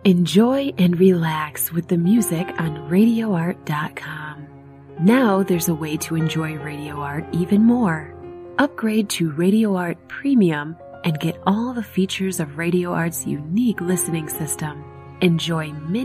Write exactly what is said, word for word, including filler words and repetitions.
Enjoy and relax with the music on radio art dot com. Now there's a way to enjoy Radio Art even more. Upgrade to Radio Art Premium and get all the features of Radio Art's unique listening system. Enjoy many